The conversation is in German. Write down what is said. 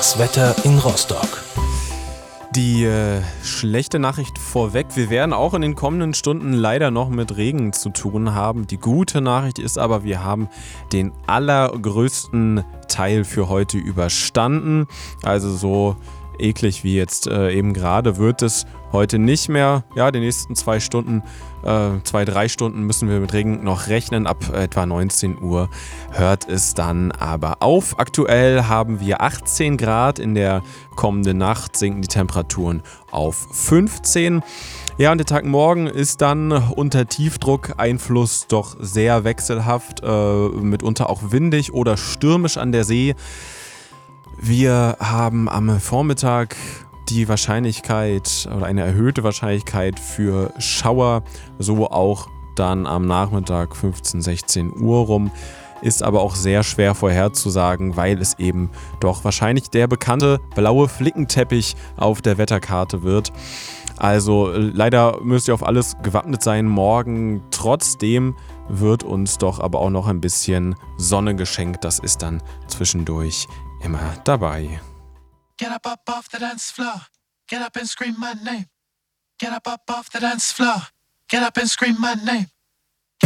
Das Wetter in Rostock. Die schlechte Nachricht vorweg, wir werden auch in den kommenden Stunden leider noch mit Regen zu tun haben. Die gute Nachricht ist aber, wir haben den allergrößten Teil für heute überstanden. Also so eklig wie jetzt eben gerade wird es heute nicht mehr. Ja, die nächsten 3 Stunden müssen wir mit Regen noch rechnen. Ab etwa 19 Uhr hört es dann aber auf. Aktuell haben wir 18 Grad. In der kommenden Nacht sinken die Temperaturen auf 15. Ja, und der Tag morgen ist dann unter Tiefdruckeinfluss doch sehr wechselhaft, mitunter auch windig oder stürmisch an der See. Wir haben am Vormittag die Wahrscheinlichkeit oder eine erhöhte Wahrscheinlichkeit für Schauer, so auch dann am Nachmittag 15, 16 Uhr rum. Ist aber auch sehr schwer vorherzusagen, weil es eben doch wahrscheinlich der bekannte blaue Flickenteppich auf der Wetterkarte wird. Also leider müsst ihr auf alles gewappnet sein morgen. Trotzdem wird uns doch aber auch noch ein bisschen Sonne geschenkt. Das ist dann zwischendurch immer dabei. Get up off the dance floor. Get up and scream my name. Get up off the dance floor. Get up and scream my name.